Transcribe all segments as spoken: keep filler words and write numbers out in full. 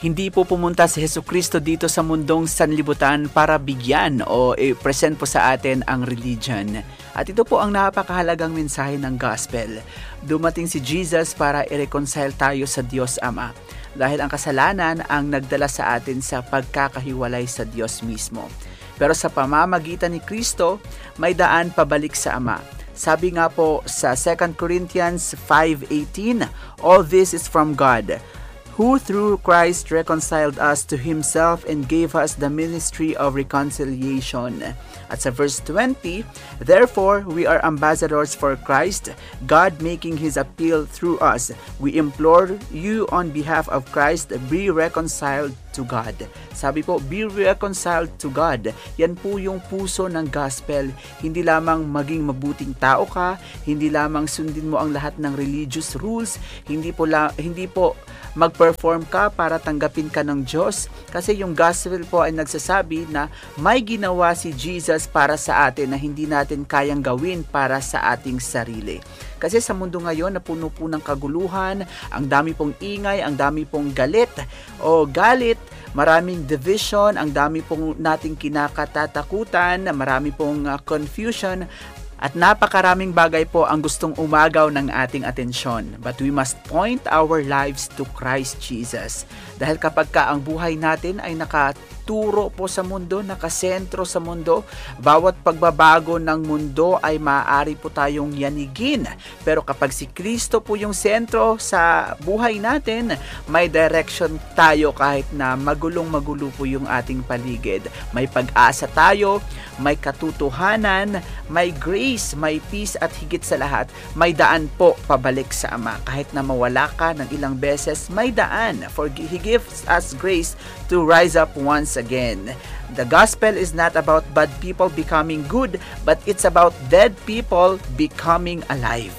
Hindi po pumunta si Jesucristo dito sa mundong sanlibutan para bigyan o i-present po sa atin ang religion. At ito po ang napakahalagang mensahe ng gospel. Dumating si Jesus para i-reconcile tayo sa Diyos Ama. Dahil ang kasalanan ang nagdala sa atin sa pagkakahiwalay sa Diyos mismo. Pero sa pamamagitan ni Kristo, may daan pabalik sa Ama. Sabi nga po sa Second Corinthians five eighteen, all this is from God, who through Christ reconciled us to Himself and gave us the ministry of reconciliation. At sa verse twenty, therefore we are ambassadors for Christ, God making His appeal through us. We implore you on behalf of Christ, be reconciled to God. Sabi po, be reconciled to God. Yan po yung puso ng gospel. Hindi lamang maging mabuting tao ka, hindi lamang sundin mo ang lahat ng religious rules, hindi po la, hindi po mag-perform ka para tanggapin ka ng Diyos. Kasi yung gospel po ay nagsasabi na may ginawa si Jesus para sa atin na hindi natin kayang gawin para sa ating sarili. Kasi sa mundo ngayon na puno po ng kaguluhan, ang dami pong ingay, ang dami pong galit o galit, maraming division, ang dami pong nating kinakatatakutan, marami pong uh, confusion, at napakaraming bagay po ang gustong umagaw ng ating atensyon. But we must point our lives to Christ Jesus. Dahil kapag ka ang buhay natin ay nakaturo po sa mundo, nakasentro sa mundo, bawat pagbabago ng mundo ay maaari po tayong yanigin. Pero kapag si Kristo po yung sentro sa buhay natin, may direction tayo kahit na magulong-magulo po yung ating paligid. May pag-asa tayo, may katotohanan, may grace, may peace at higit sa lahat, may daan po pabalik sa Ama. Kahit na mawala ka ng ilang beses, may daan. For He gives us grace to rise up once again. The gospel is not about bad people becoming good, but it's about dead people becoming alive.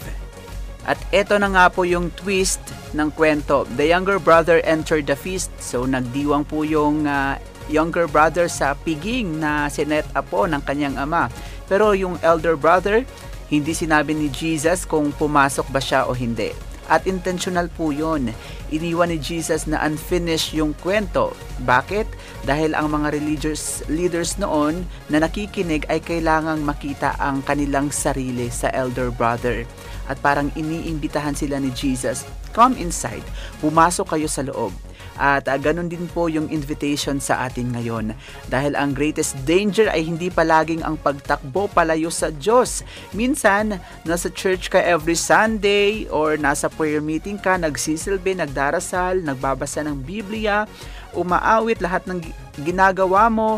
At eto na nga po yung twist ng kwento. The younger brother entered the feast. So nagdiwang po yung uh, younger brother sa piging na sinet up po ng kanyang ama. Pero yung elder brother, hindi sinabi ni Jesus kung pumasok ba siya o hindi. At intentional po yun. Iniwan ni Jesus na unfinished yung kwento. Bakit? Dahil ang mga religious leaders noon na nakikinig ay kailangang makita ang kanilang sarili sa elder brother. At parang iniimbitahan sila ni Jesus, come inside, pumasok kayo sa loob. At uh, ganun din po yung invitation sa atin ngayon. Dahil ang greatest danger ay hindi palaging ang pagtakbo palayo sa Diyos. Minsan, nasa church ka every Sunday or nasa prayer meeting ka, nagsisilbi, nagdarasal, nagbabasa ng Biblia, umaawit lahat ng ginagawa mo,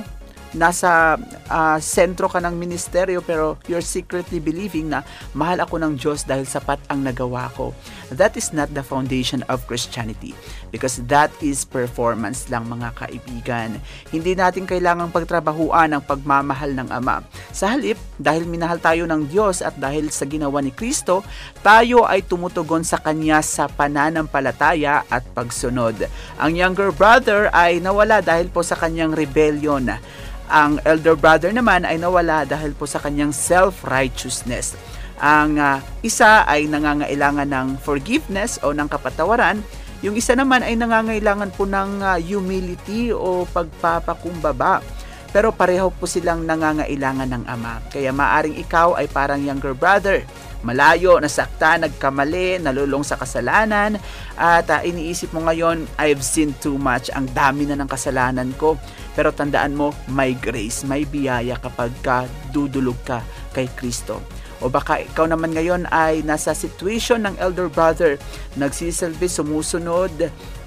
nasa uh, sentro ka ng ministeryo pero you're secretly believing na mahal ako ng Diyos dahil sapat ang nagawa ko. That is not the foundation of Christianity because that is performance lang mga kaibigan. Hindi natin kailangang pagtrabahuan ang pagmamahal ng Ama. Sa halip, dahil minahal tayo ng Diyos at dahil sa ginawa ni Kristo, tayo ay tumutugon sa Kanya sa pananampalataya at pagsunod. Ang younger brother ay nawala dahil po sa kanyang rebellion. Ang elder brother naman ay nawala dahil po sa kanyang self-righteousness. Ang uh, isa ay nangangailangan ng forgiveness o ng kapatawaran. Yung isa naman ay nangangailangan po ng uh, humility o pagpapakumbaba. Pero pareho po silang nangangailangan ng Ama. Kaya maaring ikaw ay parang younger brother. Malayo, nasakta, nagkamali, nalulong sa kasalanan, at uh, iniisip mo ngayon, I've sinned too much, ang dami na ng kasalanan ko. Pero tandaan mo, may grace, may biyaya kapag ka dudulog ka kay Kristo. O baka ikaw naman ngayon ay nasa situation ng elder brother, nagsisilbi, sumusunod,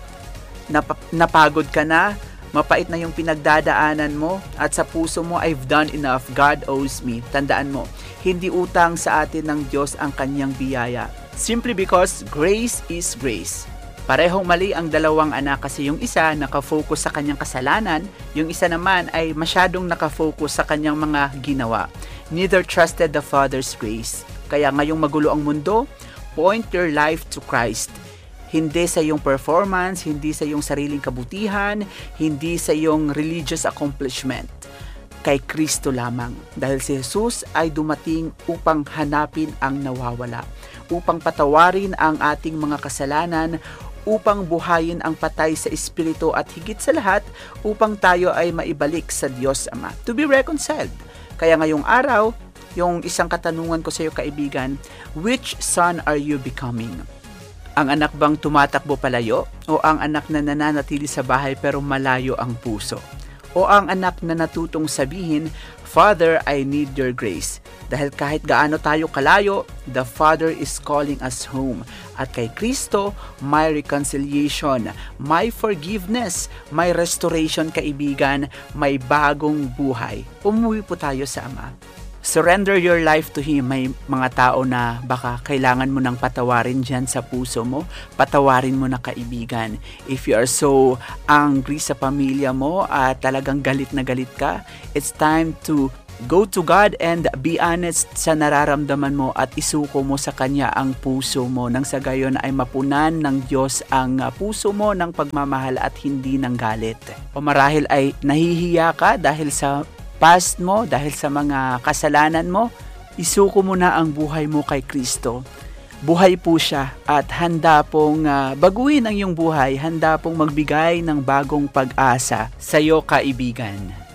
nap- napagod ka na, mapait na yung pinagdadaanan mo, at sa puso mo, I've done enough, God owes me. Tandaan mo, hindi utang sa atin ng Diyos ang kanyang biyaya. Simply because grace is grace. Parehong mali ang dalawang anak kasi yung isa nakafocus sa kanyang kasalanan, yung isa naman ay masyadong nakafocus sa kanyang mga ginawa. Neither trusted the Father's grace. Kaya ngayong magulo ang mundo, point your life to Christ. Hindi sa iyong performance, hindi sa iyong sariling kabutihan, hindi sa iyong religious accomplishment. Kay Kristo lamang. Dahil si Jesus ay dumating upang hanapin ang nawawala, upang patawarin ang ating mga kasalanan, upang buhayin ang patay sa espiritu at higit sa lahat, upang tayo ay maibalik sa Diyos Ama. To be reconciled. Kaya ngayong araw, yung isang katanungan ko sa iyo kaibigan, which son are you becoming? Ang anak bang tumatakbo palayo? O ang anak na nananatili sa bahay pero malayo ang puso? O ang anak na natutong sabihin, Father, I need your grace. Dahil kahit gaano tayo kalayo, the Father is calling us home. At kay Kristo, may reconciliation, may forgiveness, may restoration kaibigan, may bagong buhay. Umuwi po tayo sa Ama. Surrender your life to Him. May mga tao na baka kailangan mo ng patawarin dyan sa puso mo. Patawarin mo na kaibigan. If you are so angry sa pamilya mo at talagang galit na galit ka, it's time to go to God and be honest sa nararamdaman mo at isuko mo sa Kanya ang puso mo. Nang sa gayon ay mapunan ng Diyos ang puso mo ng pagmamahal at hindi ng galit. O marahil ay nahihiya ka dahil sa past mo, dahil sa mga kasalanan mo, isuko mo na ang buhay mo kay Kristo. Buhay po siya at handa pong uh, baguhin ang iyong buhay, handa pong magbigay ng bagong pag-asa sa iyo kaibigan.